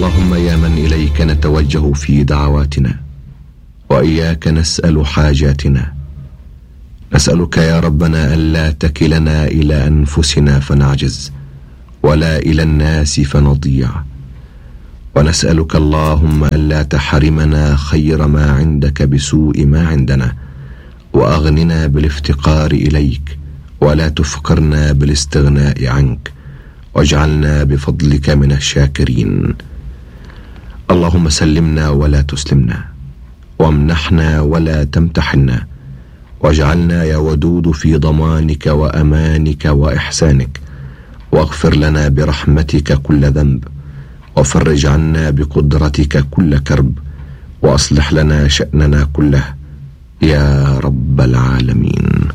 اللهم يا من إليك نتوجه في دعواتنا وإياك نسأل حاجاتنا، نسألك يا ربنا ألا تكلنا إلى أنفسنا فنعجز ولا إلى الناس فنضيع، ونسألك اللهم ألا تحرمنا خير ما عندك بسوء ما عندنا، وأغننا بالافتقار إليك ولا تفقرنا بالاستغناء عنك، واجعلنا بفضلك من الشاكرين. اللهم سلمنا ولا تسلمنا، وامنحنا ولا تمتحنا، واجعلنا يا ودود في ضمانك وأمانك وإحسانك، واغفر لنا برحمتك كل ذنب، وفرج عنا بقدرتك كل كرب، وأصلح لنا شأننا كله يا رب العالمين.